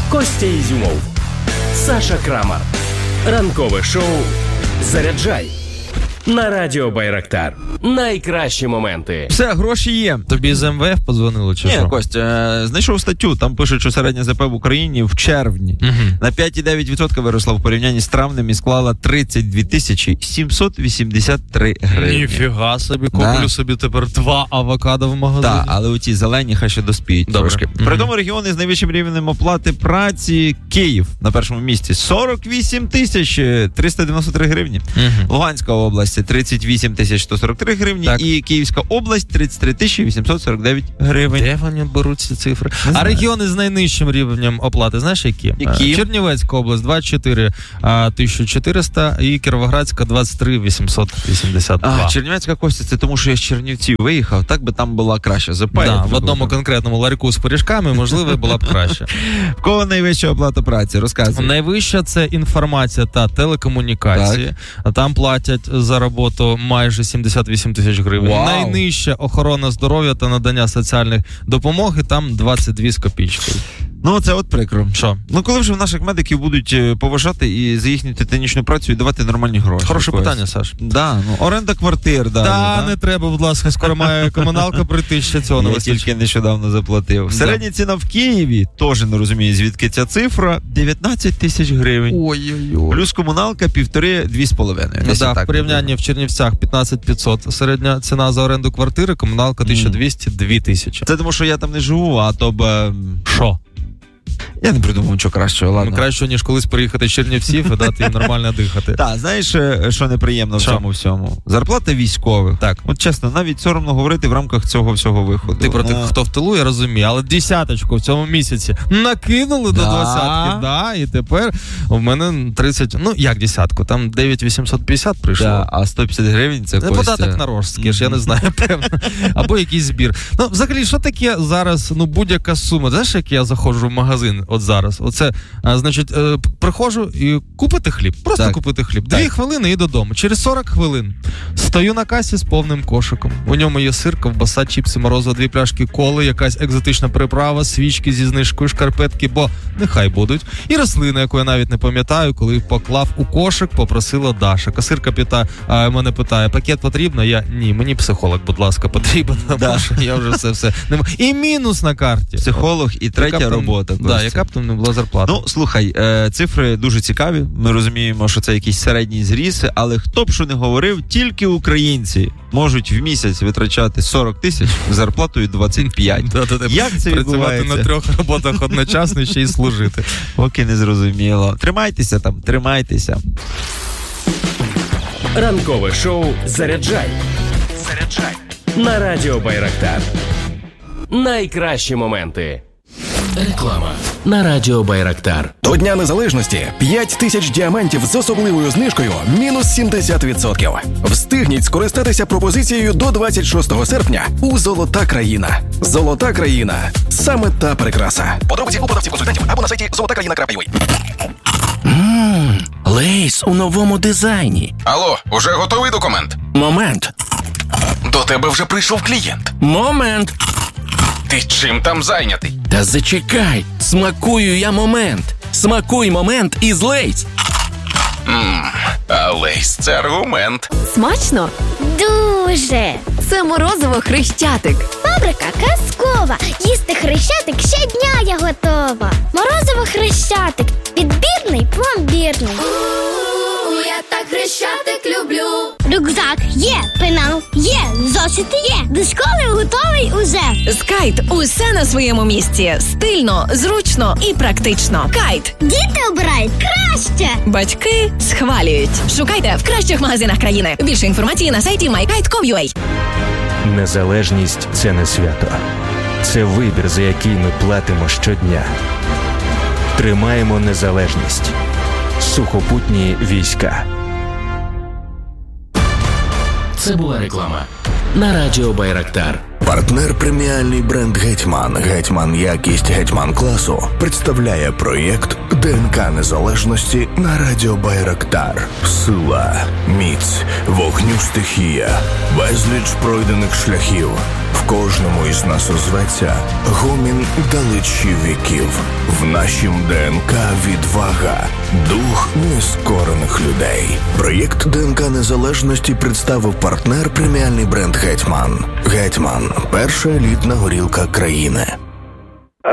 Костя Ізюмов, Саша Крамар. Ранкове шоу «Заряджай» на Радіо Байрактар. Найкращі моменти. Все, гроші є. Тобі з МВФ подзвонили чи що? Ні, Костя, знайшов статтю, там пишуть, що середня ЗП в Україні в червні на 5,9% виросла в порівнянні з травнем і склала 32 783 гривні. Ніфіга собі, куплю собі тепер 2 авокадо в магазині. Так, але оті зелені хай ще доспіють трошки. При тому регіони з найвищим рівнем оплати праці: Київ на першому місці 48 393 гривні. Луганська область 38 143 гривні. Так. І Київська область 33 849 гривень. Де вони беруть ці цифри? А регіони з найнижчим рівнем оплати, знаєш які? Чернівецька область 24 400 і Кіровоградська 23 882. Чернівецька, Костя, це тому, що я з Чернівців виїхав, так би там була краща ЗП. Да, в одному конкретному ларьку з пиріжками, можливо, була б краще. В кого найвища оплата праці? Розказуй. Найвища – це інформація та телекомунікації. Так. Там платять за роботу майже 78 тисяч гривень. Вау. Найнижча – охорона здоров'я та надання соціальних допомоги, там 22 з копійкою. Ну, це от прикро. Що? Ну, коли вже в наших медиків будуть поважати і за їхню титанічну працю і давати нормальні гроші. Хороше питання, Саш. Да, ну, оренда квартир. Да, не треба, будь ласка, скоро має комуналка прийти, ще цього не вистачить. Я тільки нещодавно заплатив. Середня ціна в Києві, теж не розумію, звідки ця цифра, 19 тисяч гривень. Ой-ой-ой. Плюс комуналка 1,5-2,5. Ну, да, в порівнянні в Чернівцях 15 500 середня ціна за оренду квартири, комуналка 1200, 2000. Це тому, що я там не живу, а то б... Що? Я не придумав нічого кращого, ладно. Ну, краще, ніж колись приїхати з Чернівців і дати їм нормально дихати. Так, знаєш, що неприємно в цьому всьому? Зарплата військових. Так. От чесно, навіть соромно говорити в рамках цього всього виходу. Ти про тих, хто в тилу, я розумію, але 10-очку в цьому місяці накинули до 20-ки, да, і тепер у мене 30, ну як 10-ку, там 9850 прийшло. Да, а 150 гривень це Костя. Податок на рожський, я не знаю, певно. Або якийсь збір. Ну, взагалі, що таке зараз, ну, будь-яка сума? Знаєш, як я заходжу в магазин от зараз? Оце, значить, приходжу і купити хліб. Просто так. Купити хліб. 2 хвилини і додому. Через 40 хвилин стою на касі з повним кошиком. У ньому є сир, ковбаса, чіпси, морозиво, 2 пляшки коли, якась екзотична приправа, свічки зі знижкою, шкарпетки, бо нехай будуть. І рослина, яку я навіть не пам'ятаю, коли поклав у кошик, попросила Даша. Касирка мене питає, пакет потрібно? Я, ні, мені психолог, будь ласка, потрібен. Да. Я вже все. І мінус на карті. Психолог і третя робота. Да, яка б там не була зарплата. Ну, слухай, цифри дуже цікаві. Ми розуміємо, що це якийсь середній зріс, але хто б що не говорив, тільки українці можуть в місяць витрачати 40 тисяч зарплатою 25. Як це відбувається? Працювати на 3 роботах одночасно ще й служити. Поки не зрозуміло. Тримайтеся там, тримайтеся. Ранкове шоу «Заряджай» на Радіо Байрактар. Найкращі моменти. Реклама на Радіо Байрактар. До Дня Незалежності 5 тисяч діамантів з особливою знижкою мінус 70%. Встигніть скористатися пропозицією до 26 серпня у «Золота країна». «Золота країна» – саме та прикраса. Подробиці у продавців-консультантів або на сайті zolotakraina.ua. Лейс у новому дизайні. Алло, уже готовий документ? Момент. До тебе вже прийшов клієнт. Момент. Ти чим там зайнятий? Та зачекай, смакую я момент. Смакуй момент із Лейс. А Лейс – це аргумент. Смачно? Дуже. Це морозиво Хрещатик. Фабрика казкова. Їсти Хрещатик щодня я готова. Морозиво Хрещатик. Відбірний, пломбірний. Я так Хрещатик люблю. Рюкзак є, пенал є, зошити є. До школи готовий уже. З Кайт усе на своєму місці. Стильно, зручно і практично. Кайт. Діти обирають краще. Батьки схвалюють. Шукайте в кращих магазинах країни. Більше інформації на сайті mykite.com.ua. Незалежність – це не свято. Це вибір, за який ми платимо щодня. Тримаємо незалежність. Сухопутні війська. Це була реклама на Радіо Байрактар. Партнер преміальний бренд «Гетьман». «Гетьман» якість «Гетьман» класу представляє проєкт ДНК Незалежності на Радіо Байрактар. Сила, міць, вогню стихія, безліч пройдених шляхів. В кожному із нас озветься гомін далечі віків. В нашім ДНК відвага, дух нескорених людей. Проєкт ДНК Незалежності представив партнер преміальний бренд «Гетьман». «Гетьман» – перша елітна горілка країни.